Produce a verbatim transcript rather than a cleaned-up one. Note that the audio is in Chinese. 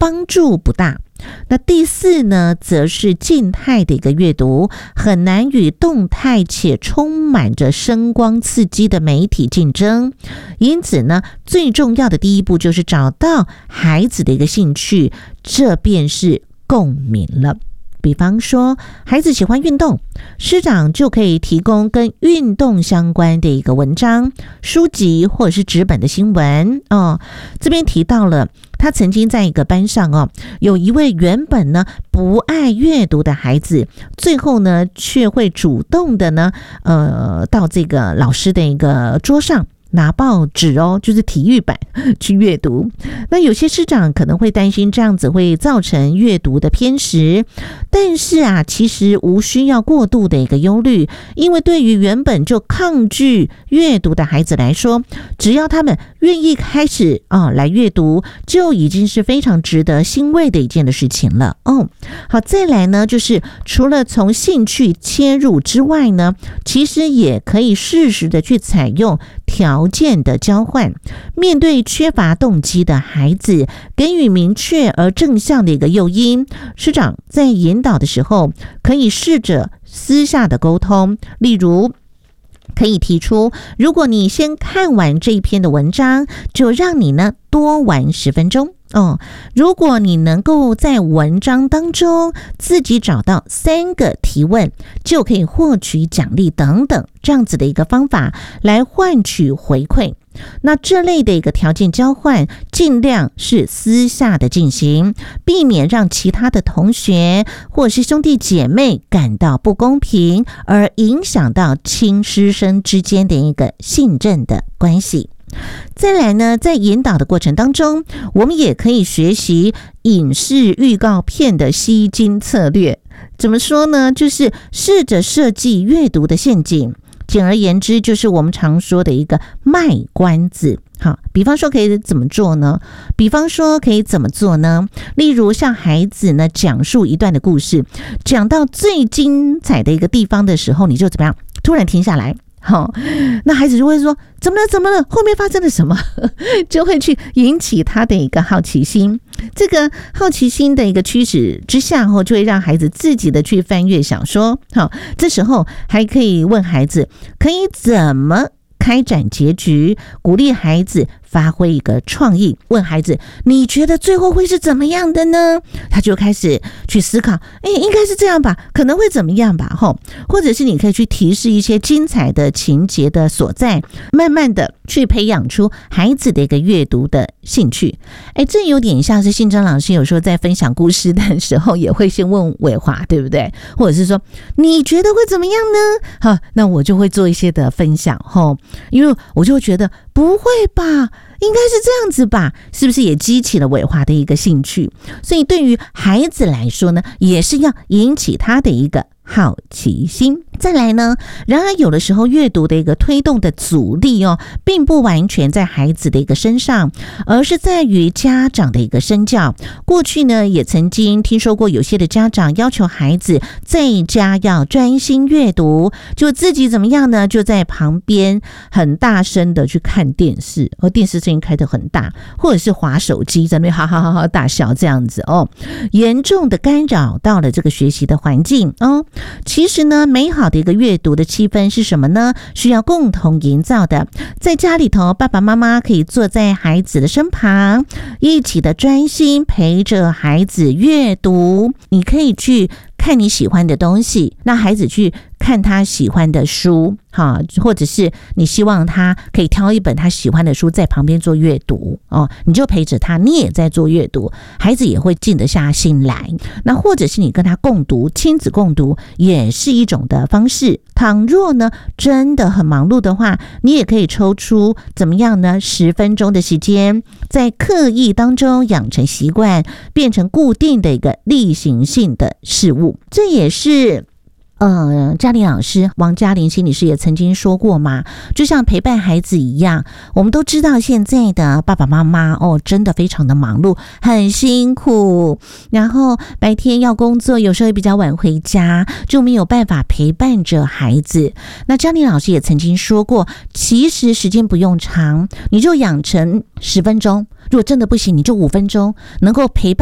帮助不大。那第四呢，则是静态的一个阅读，很难与动态且充满着声光刺激的媒体竞争。因此呢，最重要的第一步就是找到孩子的一个兴趣，这便是共鸣了。比方说，孩子喜欢运动，师长就可以提供跟运动相关的一个文章、书籍或者是纸本的新闻哦。这边提到了，他曾经在一个班上哦，有一位原本呢不爱阅读的孩子，最后呢却会主动的呢，呃，到这个老师的一个桌上拿报纸哦，就是体育版去阅读。那有些师长可能会担心这样子会造成阅读的偏食，但是啊，其实无需要过度的一个忧虑，因为对于原本就抗拒阅读的孩子来说，只要他们愿意开始啊来阅读，就已经是非常值得欣慰的一件的事情了哦。好，再来呢，就是除了从兴趣切入之外呢，其实也可以适时的去采用条件的交换，面对缺乏动机的孩子，给予明确而正向的一个诱因。师长在引导的时候，可以试着私下的沟通，例如可以提出，如果你先看完这一篇的文章，就让你呢多玩十分钟哦。如果你能够在文章当中自己找到三个提问，就可以获取奖励等等，这样子的一个方法来换取回馈。那这类的一个条件交换，尽量是私下的进行，避免让其他的同学或是兄弟姐妹感到不公平，而影响到亲师生之间的一个信任的关系。再来呢，在引导的过程当中，我们也可以学习影视预告片的吸睛策略。怎么说呢？就是试着设计阅读的陷阱。简而言之，就是我们常说的一个卖关子。好，比方说可以怎么做呢？比方说可以怎么做呢？例如向孩子呢讲述一段的故事，讲到最精彩的一个地方的时候，你就怎么样？突然停下来。好，那孩子就会说怎么了怎么了，后面发生了什么，就会去引起他的一个好奇心。这个好奇心的一个驱使之下后，就会让孩子自己的去翻阅小说。好，这时候还可以问孩子可以怎么开展结局，鼓励孩子发挥一个创意，问孩子你觉得最后会是怎么样的呢？他就开始去思考，诶，应该是这样吧，可能会怎么样吧，或者是你可以去提示一些精彩的情节的所在，慢慢的去培养出孩子的一个阅读的兴趣。诶，这有点像是信珍老师有时候在分享故事的时候也会先问伟华，对不对？或者是说你觉得会怎么样呢？好，那我就会做一些的分享，因为我就觉得不会吧，应该是这样子吧，是不是也激起了伟华的一个兴趣？所以对于孩子来说呢，也是要引起他的一个好奇心。再来呢，然而有的时候阅读的一个推动的阻力哦，并不完全在孩子的一个身上，而是在于家长的一个身教。过去呢，也曾经听说过有些的家长要求孩子在家要专心阅读，就自己怎么样呢？就在旁边很大声的去看电视，而电视声音开得很大，或者是滑手机在那边哈哈哈哈大笑这样子哦，严重的干扰到了这个学习的环境哦。其实呢，美好的一个阅读的气氛是什么呢？需要共同营造的。在家里头，爸爸妈妈可以坐在孩子的身旁，一起的专心陪着孩子阅读。你可以去看你喜欢的东西，让孩子去看他喜欢的书，哈，或者是你希望他可以挑一本他喜欢的书在旁边做阅读哦，你就陪着他，你也在做阅读，孩子也会静得下心来。那或者是你跟他共读，亲子共读也是一种的方式。倘若呢真的很忙碌的话，你也可以抽出怎么样呢？十分钟的时间，在刻意当中养成习惯，变成固定的一个例行性的事物。这也是呃，嘉玲老师王嘉玲心理师也曾经说过嘛，就像陪伴孩子一样，我们都知道现在的爸爸妈妈哦，真的非常的忙碌，很辛苦，然后白天要工作，有时候也比较晚回家，就没有办法陪伴着孩子。那嘉玲老师也曾经说过，其实时间不用长，你就养成十分钟，如果真的不行，你就五分钟，能够陪伴